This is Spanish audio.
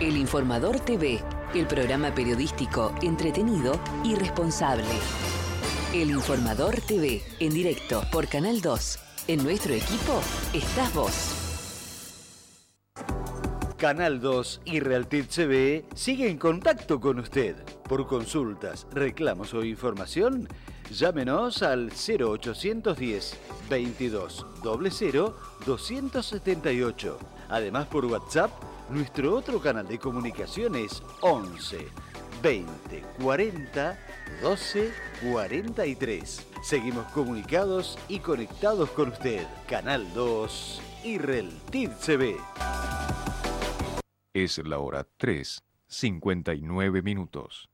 El Informador TV, el programa periodístico entretenido y responsable. El Informador TV, en directo por Canal 2. En nuestro equipo estás vos. Canal 2 y Realtit TV sigue en contacto con usted. Por consultas, reclamos o información, llámenos al 0810 22 00 278. Además, por WhatsApp, nuestro otro canal de comunicación es 11 20 40 12 43. Seguimos comunicados y conectados con usted. Canal 2 y Realtit TV. Es la hora 3:59.